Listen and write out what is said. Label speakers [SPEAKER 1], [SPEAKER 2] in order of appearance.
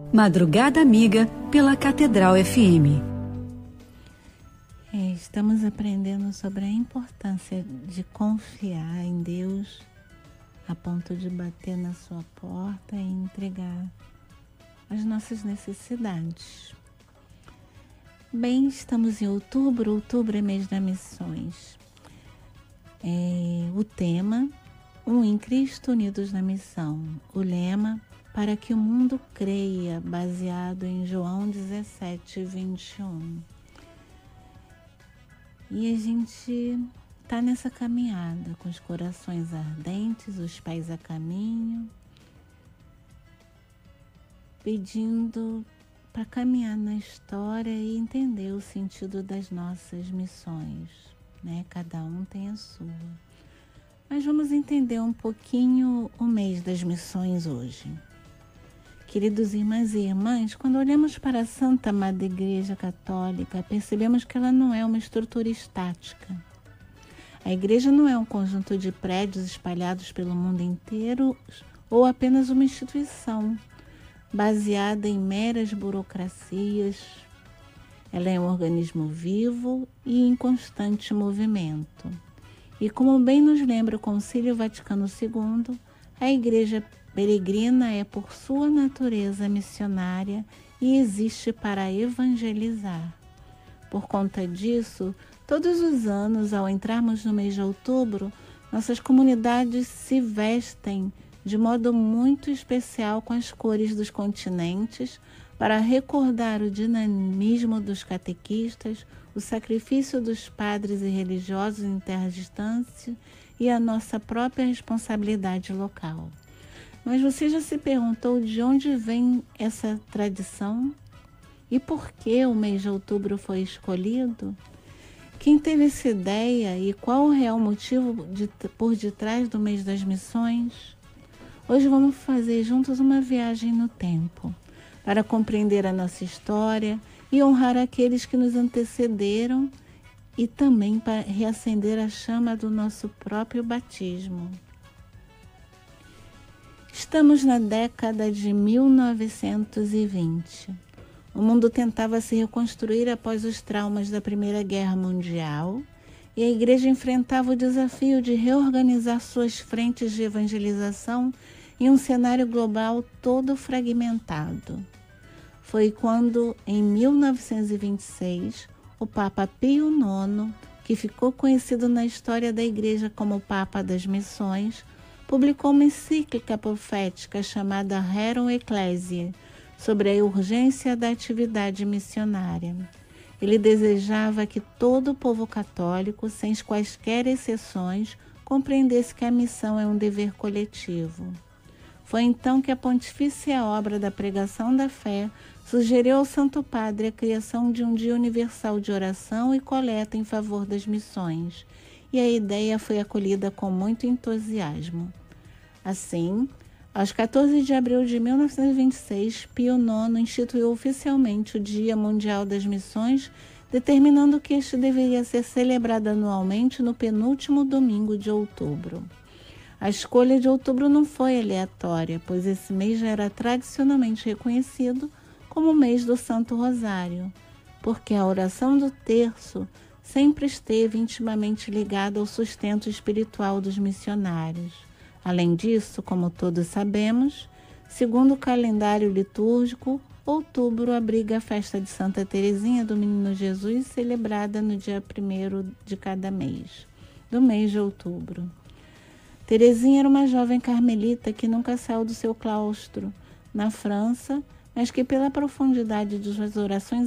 [SPEAKER 1] Madrugada Amiga pela Catedral FM.
[SPEAKER 2] Estamos aprendendo sobre a importância de confiar em Deus a ponto de bater na sua porta e entregar as nossas necessidades. Bem, estamos em outubro. Outubro é mês das missões. O tema, em Cristo unidos na missão. O lema, para que o mundo creia, baseado em João 17, 21. E a gente está nessa caminhada, com os corações ardentes, os pés a caminho, pedindo para caminhar na história e entender o sentido das nossas missões, né? Cada um tem a sua. Mas vamos entender um pouquinho o mês das missões hoje. Queridos irmãos e irmãs, quando olhamos para a Santa Madre Igreja Católica, percebemos que ela não é uma estrutura estática. A Igreja não é um conjunto de prédios espalhados pelo mundo inteiro ou apenas uma instituição baseada em meras burocracias. Ela é um organismo vivo e em constante movimento. E como bem nos lembra o Concílio Vaticano II, a Igreja peregrina é por sua natureza missionária e existe para evangelizar. Por conta disso, todos os anos, ao entrarmos no mês de outubro, nossas comunidades se vestem de modo muito especial com as cores dos continentes para recordar o dinamismo dos catequistas, o sacrifício dos padres e religiosos em terras distantes e a nossa própria responsabilidade local. Mas você já se perguntou de onde vem essa tradição? E por que o mês de outubro foi escolhido? Quem teve essa ideia e qual o real motivo por detrás do mês das missões? Hoje vamos fazer juntos uma viagem no tempo, para compreender a nossa história e honrar aqueles que nos antecederam e também para reacender a chama do nosso próprio batismo. Estamos na década de 1920. O mundo tentava se reconstruir após os traumas da Primeira Guerra Mundial e a Igreja enfrentava o desafio de reorganizar suas frentes de evangelização em um cenário global todo fragmentado. Foi quando, em 1926, o Papa Pio IX, que ficou conhecido na história da Igreja como o Papa das Missões, publicou uma encíclica profética chamada Rerum Ecclesiae, sobre a urgência da atividade missionária. Ele desejava que todo o povo católico, sem quaisquer exceções, compreendesse que a missão é um dever coletivo. Foi então que a Pontifícia Obra da Pregação da Fé sugeriu ao Santo Padre a criação de um dia universal de oração e coleta em favor das missões, e a ideia foi acolhida com muito entusiasmo. Assim, aos 14 de abril de 1926, Pio IX instituiu oficialmente o Dia Mundial das Missões, determinando que este deveria ser celebrado anualmente no penúltimo domingo de outubro. A escolha de outubro não foi aleatória, pois esse mês já era tradicionalmente reconhecido como o mês do Santo Rosário, porque a oração do terço sempre esteve intimamente ligada ao sustento espiritual dos missionários. Além disso, como todos sabemos, segundo o calendário litúrgico, outubro abriga a festa de Santa Teresinha do Menino Jesus, celebrada no dia 1º de cada mês, do mês de outubro. Teresinha era uma jovem carmelita que nunca saiu do seu claustro na França, mas que pela profundidade de suas orações